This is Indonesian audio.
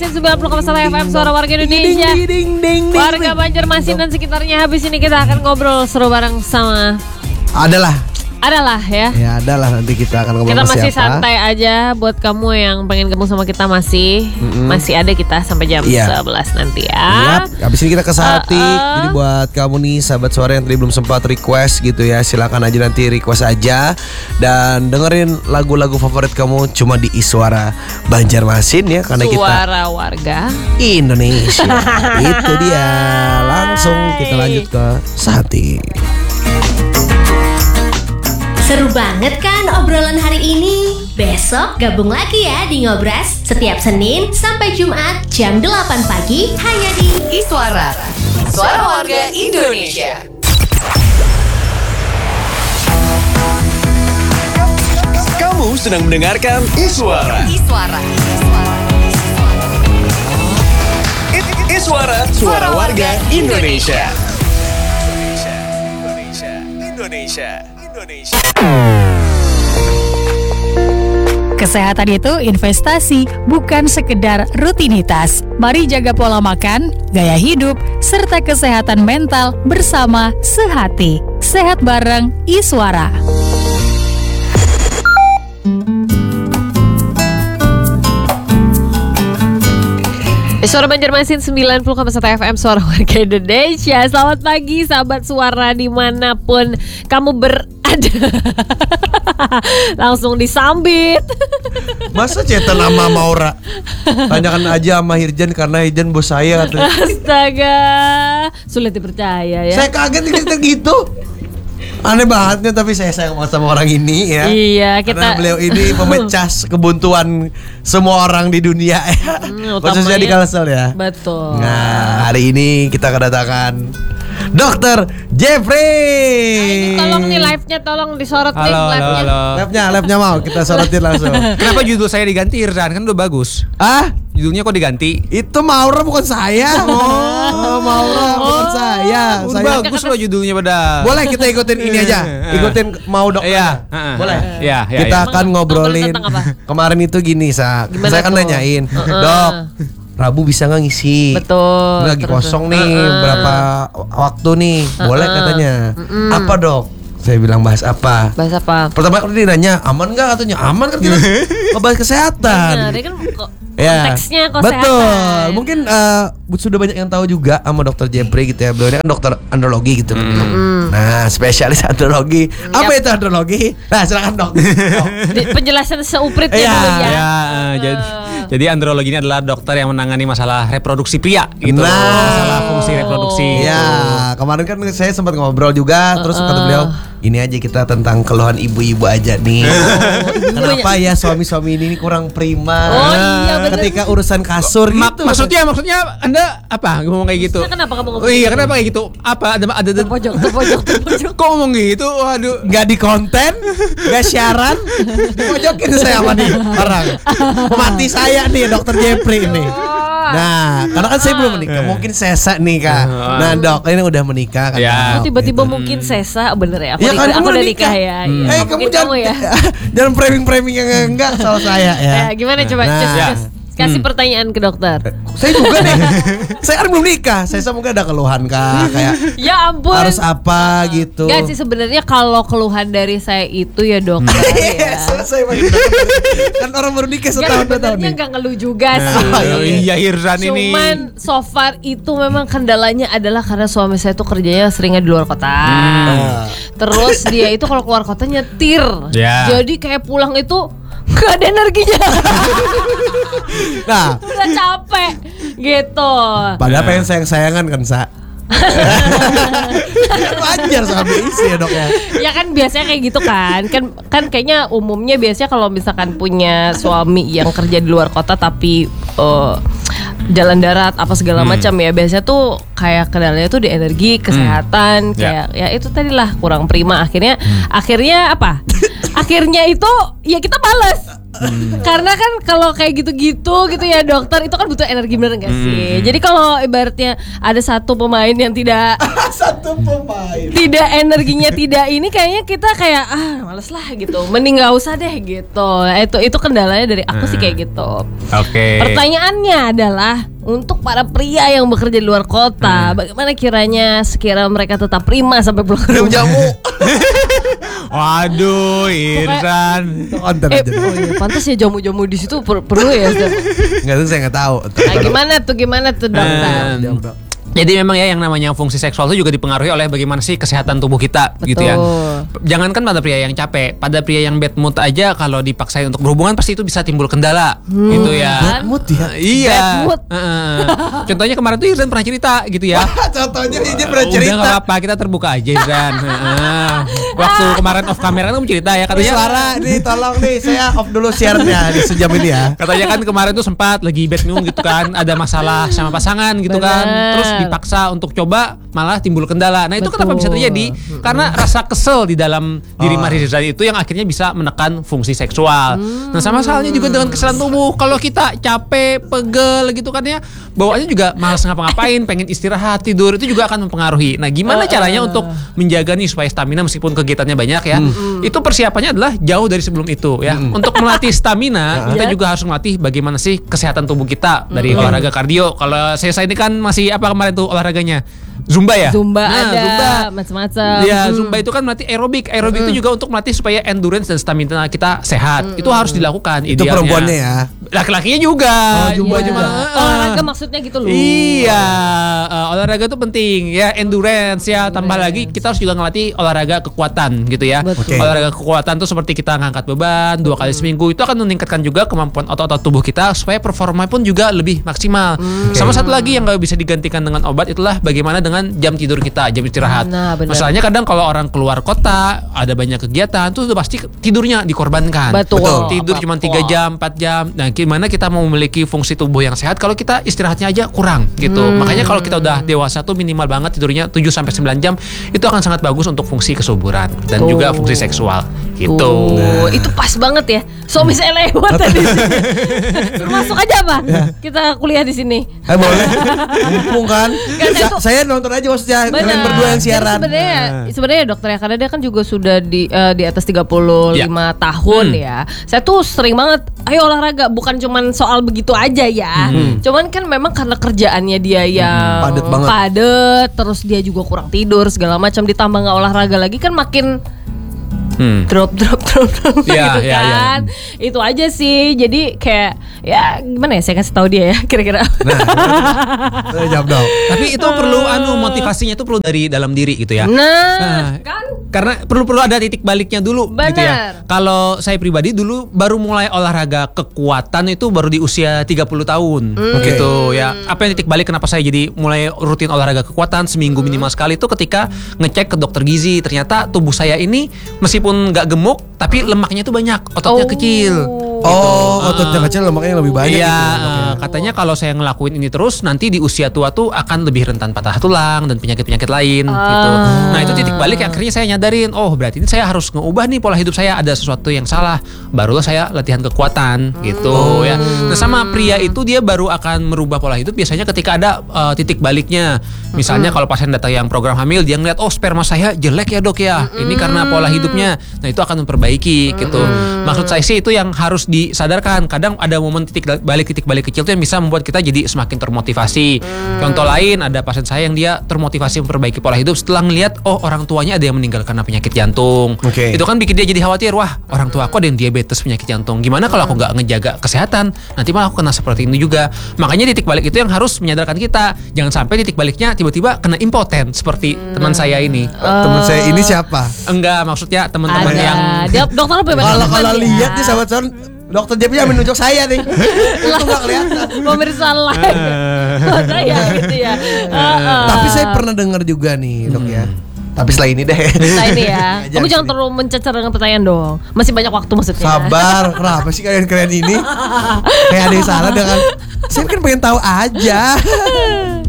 90,1 FM Suara Warga Indonesia. Warga Banjarmasin dan sekitarnya. Habis ini kita akan ngobrol seru bareng sama Adalah ya. Ya adalah, nanti kita akan ngobrol Kita sama masih siapa. santai aja. Buat kamu yang pengen gabung sama kita masih ada kita sampai jam 11 nanti ya. Yap, habis ini kita ke Sahati. Jadi buat kamu nih sahabat suara yang tadi belum sempat request gitu ya, silakan aja nanti request aja. Dan dengerin lagu-lagu favorit kamu cuma di Iswara Banjarmasin ya, karena Suara Warga Indonesia. Itu dia. Langsung kita lanjut ke Sahati. Seru banget kan obrolan hari ini? Besok gabung lagi ya di Ngobras setiap Senin sampai Jumat jam 8 pagi hanya di Iswara, Suara Warga Indonesia. Kamu sedang mendengarkan Iswara. Iswara, Suara Warga Indonesia. Indonesia. Kesehatan itu investasi, bukan sekedar rutinitas. Mari jaga pola makan, gaya hidup, serta kesehatan mental bersama Sehati. Sehat bareng Iswara. Suara Banjarmasin 90,1 FM Suara Warga Indonesia. Selamat pagi sahabat suara dimanapun kamu berada. Langsung disambit. Masa cetan sama Maura? Tanyakan aja sama Hirjan, karena Hirjan bos saya katanya. Astaga, sulit dipercaya ya. Saya kaget gitu. Aneh bangetnya, tapi saya sayang banget sama orang ini ya. Iya, karena beliau ini pemecah kebuntuan semua orang di dunia ya. Khususnya di Kalsel ya. Betul. Nah, hari ini kita kedatangan Dr. Jeffrey. Tolong nih live-nya, tolong disorot nih live-nya. Live-nya mau kita sorotin langsung. Kenapa judul saya diganti, Irzan? Kan udah bagus. Judulnya kok diganti? Itu Maura bukan saya. Maura bukan saya. Bagus loh judulnya pada. Boleh kita ikutin ini aja. Ikutin mau dokter. Iya. Boleh. Iya. Kita akan ngobrolin. Kemarin itu gini, saya kan nanyain, Dok, Rabu bisa nggak ngisi? Betul. Ini lagi kosong nih, berapa waktu nih? Boleh katanya. Apa Dok? Saya bilang bahas apa? Bahas apa? Pertama kali dia nanya, aman nggak? Katanya aman kan, kita ngebahas kesehatan. Benar, dia kan konteksnya kesehatan. Betul. Mungkin sudah banyak yang tahu juga sama Dr. Jeffrey gitu ya. Beliau ini kan dokter andrologi gitu. Nah, spesialis andrologi. Apa itu andrologi? Nah, silakan Dok. Penjelasan seupritnya dulu ya. Jadi andrologi ini adalah dokter yang menangani masalah reproduksi pria gitu. Masalah fungsi reproduksi. Iya, kemarin kan saya sempat ngobrol juga, terus kata beliau, ini aja kita tentang keluhan ibu-ibu aja nih. Kenapa ya suami-suami ini kurang prima? Oh iya, bener. Ketika urusan kasur gitu. Maksudnya Anda apa ngomong kayak gitu? Kenapa kamu ngomong? Oh iya, kenapa kayak gitu? Apa ada terpojok. Kok ngomong gitu? Waduh. Gak di konten, gak siaran, dipojokin saya sama nih orang. Mati saya nih Dr. Jeffrey ini. Nah, karena kan saya belum menikah, mungkin Sesa nih Kak. Nah Dok, ini udah menikah kan? Ya. Tiba-tiba mungkin Sesa, bener ya? Aku udah nikah ya. Kamu jangan framing yang enggak soal saya ya. Gimana coba? Kasih pertanyaan ke dokter. Saya juga nih. Saya kan belum nikah. Saya mungkin ada keluhan Kak, kayak ya ampun, harus apa gitu. Gak sih sebenarnya kalau keluhan dari saya itu ya dokter ya. Selesai kan orang baru nikah setahun 2 tahun sebenarnya nih. gak ngeluh juga sih. Iya, Irzan ini. Cuman so far itu memang kendalanya adalah karena suami saya tuh kerjanya seringnya di luar kota. Terus dia itu kalau keluar kota nyetir. Jadi kayak pulang itu gak ada energinya. Nah, udah capek gitu. padahal pengen sayang-sayangan kan Sa. Kan wajar sama isi ya Dok ya. Ya kan biasanya kayak gitu kan kayaknya umumnya biasanya kalau misalkan punya suami yang kerja di luar kota tapi jalan darat apa segala macam ya, biasanya tuh kayak kendalanya tuh di energi, kesehatan, kayak ya itu tadilah kurang prima. Akhirnya apa? Akhirnya itu ya kita balas. Karena kan kalau kayak gitu-gitu gitu ya dokter, itu kan butuh energi, bener gak sih? Jadi kalau ibaratnya ada satu pemain yang tidak tidak energinya tidak ini, kayaknya kita kayak males lah gitu, mending gak usah deh gitu. Itu kendalanya dari aku sih kayak gitu. Oke. Pertanyaannya adalah, untuk para pria yang bekerja di luar kota, bagaimana kiranya sekira mereka tetap prima sampai pulang ke rumah? Jamu. Waduh, Irsan. Pantas ya jamu-jamu di situ perlu ya. Enggak tuh, saya enggak tahu. Nah, gimana tuh dokter? Jadi memang ya yang namanya fungsi seksual itu juga dipengaruhi oleh bagaimana sih kesehatan tubuh kita. Betul. Gitu ya. Jangankan pada pria yang capek, pada pria yang bad mood aja kalau dipaksain untuk berhubungan pasti itu bisa timbul kendala. Gitu ya. Bad mood ya? Iya. Bad mood. Contohnya kemarin tuh Irsan pernah cerita gitu ya. Contohnya ini pernah cerita. Udah gak apa-apa, kita terbuka aja Irsan. Waktu kemarin off kamera kan kamu cerita ya, katanya Suara nih, tolong nih, saya off dulu share-nya di sejam ini ya. katanya kan kemarin tuh sempat lagi bad mood gitu kan, ada masalah sama pasangan gitu kan. Terus dipaksa untuk coba, malah timbul kendala. Nah, itu kenapa bisa terjadi? Karena rasa kesel di dalam diri Marizal itu yang akhirnya bisa menekan fungsi seksual. Nah, sama halnya juga dengan keselan tubuh. Kalau kita capek, pegel gitu kan ya, bawaannya juga malas ngapa-ngapain, pengen istirahat, tidur, itu juga akan mempengaruhi. Nah, gimana caranya untuk menjaga nih supaya stamina meskipun kegiatannya banyak ya? Itu persiapannya adalah jauh dari sebelum itu ya. Untuk melatih stamina, kita juga harus melatih bagaimana sih kesehatan tubuh kita dari olahraga kardio. Kalau saya ini kan masih apa kemarin tuh olahraganya? Zumba ya? Zumba ada Zumba. macam-macam. Ya, Zumba itu kan melatih aerobik. Aerobik itu juga untuk melatih supaya endurance dan stamina kita sehat. Itu harus dilakukan Itu idealnya. perempuannya ya. Laki-lakinya juga. Zumba juga. Olahraga maksudnya gitu loh. Iya, olahraga itu penting ya, endurance ya. Tambah lagi kita harus juga ngelatih olahraga kekuatan gitu ya. Oke. Olahraga kekuatan tuh seperti kita ngangkat beban 2 kali seminggu, itu akan meningkatkan juga kemampuan otot-otot tubuh kita supaya performa pun juga lebih maksimal. Sama satu lagi yang gak bisa digantikan dengan obat, itulah bagaimana dengan jam tidur kita, jam istirahat. Nah, benar. Masalahnya kadang kalau orang keluar kota, ada banyak kegiatan, tuh udah pasti tidurnya dikorbankan. Betul. Tidur cuma 3 jam, 4 jam. Nah, gimana kita mau memiliki fungsi tubuh yang sehat kalau kita istirahatnya aja kurang gitu. Makanya kalau kita udah dewasa tuh minimal banget tidurnya 7 sampai 9 jam, itu akan sangat bagus untuk fungsi kesuburan dan juga fungsi seksual gitu. Itu pas banget ya. Suami saya lewat tadi. Masuk aja apa? Kita kuliah di sini. Boleh. Mumpung kan. Saya nonton aja maksudnya. Kalian berdua yang siaran. Sebenarnya dokter ya, karena dia kan juga sudah di atas 35 tahun ya. Saya tuh sering banget ayo olahraga, bukan cuman soal begitu aja ya. Cuman kan memang karena kerjaannya dia yang padet, terus dia juga kurang tidur segala macam, ditambah nggak olahraga lagi kan makin drop Ya, gitu kan. Itu aja sih. Jadi kayak ya gimana ya, saya kasih tahu dia ya kira-kira. Jawab dong. Tapi itu perlu motivasinya itu perlu dari dalam diri gitu ya. Kan? Karena perlu ada titik baliknya dulu gitu ya. Kalau saya pribadi dulu baru mulai olahraga kekuatan itu baru di usia 30 tahun gitu ya. Apa yang titik balik kenapa saya jadi mulai rutin olahraga kekuatan seminggu minimal sekali itu ketika ngecek ke dokter gizi, ternyata tubuh saya ini meskipun nggak gemuk tapi lemaknya itu banyak, ototnya kecil. Ototnya kecil, lemaknya lebih banyak. Iya, gitu. katanya kalau saya ngelakuin ini terus nanti di usia tua tuh akan lebih rentan patah tulang dan penyakit-penyakit lain gitu. Nah, itu titik balik yang akhirnya saya nyadarin, oh berarti ini saya harus ngeubah nih pola hidup saya, ada sesuatu yang salah. Barulah saya latihan kekuatan gitu ya. Nah, sama pria itu dia baru akan merubah pola hidup biasanya ketika ada titik baliknya. Misalnya kalau pasien datang yang program hamil, dia ngeliat, oh sperma saya jelek ya dok ya, ini karena pola hidupnya. Nah, itu akan memperbaiki gitu. Maksud saya sih itu yang harus disadarkan. Kadang ada momen titik balik kecil itu yang bisa membuat kita jadi semakin termotivasi. Contoh lain, ada pasien saya yang dia termotivasi memperbaiki pola hidup setelah ngelihat, oh orang tuanya ada yang meninggal karena penyakit jantung. Itu kan bikin dia jadi khawatir, wah orang tua aku ada yang diabetes, penyakit jantung, gimana kalau aku nggak ngejaga kesehatan, nanti malah aku kena seperti ini juga. Makanya titik balik itu yang harus menyadarkan kita, jangan sampai titik baliknya tiba-tiba kena impoten seperti teman saya ini. Teman saya ini siapa? Enggak, maksudnya teman-teman yang dia dokter kalau lihat nih sahabat son, dokter Jepi yang menunjuk saya nih. Itu nggak kelihatan. Pemirsa live. Saya gitu ya. Tapi saya pernah dengar juga nih dok ya. Tapi setelah ini deh. Setelah ini ya. Kamu jangan terlalu mencecer dengan pertanyaan dong. Masih banyak waktu maksudnya. Sabar, kenapa sih kalian ini? Kayak ada yang salah dengan. Saya kan pengen tahu aja.